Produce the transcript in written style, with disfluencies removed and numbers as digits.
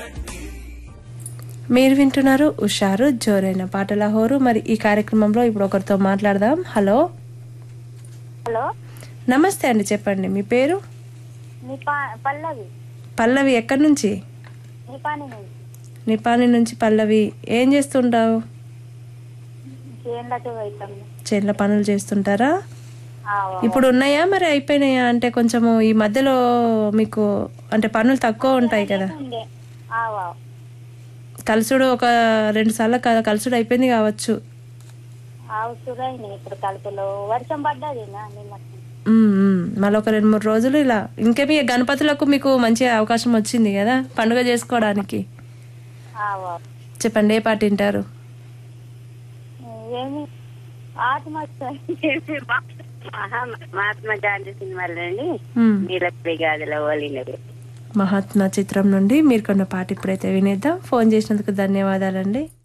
మీరు వింటున్నారు ఉషారు జోరైన పాటల హోరు. మరి ఈ కార్యక్రమంలో ఇప్పుడు ఒకరితో మాట్లాడదాం. హలో హలో, నమస్తే అండి, చెప్పండి మీ పేరు. పల్లవి. పల్లవి ఎక్కడి నుంచి? నిపాని నుంచి. నిపాని నుంచి పల్లవి. ఏం చేస్తుంటావు? చేనులకు వెళ్తాము. చేనుల పనులు చేస్తుంటారా? ఇప్పుడు ఉన్నాయా మరి అయిపోయినాయా? అంటే కొంచెము ఈ మధ్యలో మీకు అంటే పనులు తక్కువ ఉంటాయి కదా. కలుసుడు ఒక 2 సార్లు కలుసుడు అయిపోయింది కావచ్చు. ఇప్పుడు కలుపులో వర్షం పడ్డది మళ్ళీ ఒక 2-3 రోజులు ఇలా. ఇంకేమి గణపతులకు మీకు మంచి అవకాశం వచ్చింది కదా పండుగ చేసుకోవడానికి. చెప్పండి, ఏ పాట వింటారు? మహాత్మా గాంధీ సినిమాలోని నీలక్ష్మి గాదిలో ఓలినవి. మహాత్మా చిత్రం నుండి మీరు కొన్న పాట ఇప్పుడైతే వినేద్దాం. ఫోన్ చేసినందుకు ధన్యవాదాలండి.